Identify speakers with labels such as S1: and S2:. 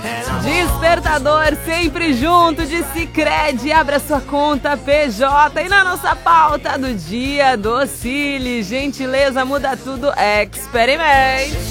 S1: Despertador sempre junto de Sicredi, abra sua conta PJ. E na nossa pauta do dia, Docile, gentileza muda tudo, experimente.